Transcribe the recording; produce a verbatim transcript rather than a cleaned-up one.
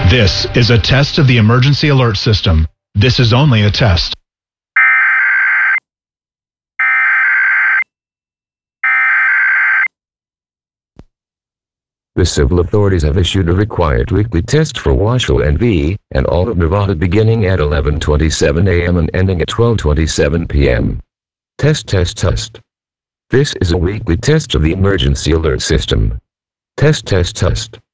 This is a test of the emergency alert system. This is only a test. The civil authorities have issued a required weekly test for Washoe N V and all of Nevada beginning at eleven twenty-seven a m and ending at twelve twenty-seven p m Test, test, test. This is a weekly test of the emergency alert system. Test, test, test.